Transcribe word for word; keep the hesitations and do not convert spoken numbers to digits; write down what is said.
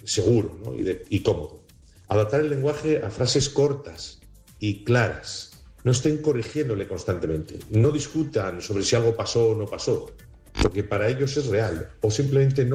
seguro, ¿no? y, de, y cómodo. Adaptar el lenguaje a frases cortas y claras. No estén corrigiéndole constantemente. No discutan sobre si algo pasó o no pasó, porque para ellos es real, o simplemente no